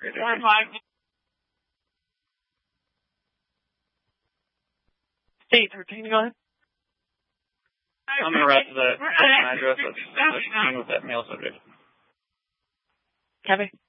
Hey, 13, go ahead. I'm going to write the address that's with that male subject. Kevin?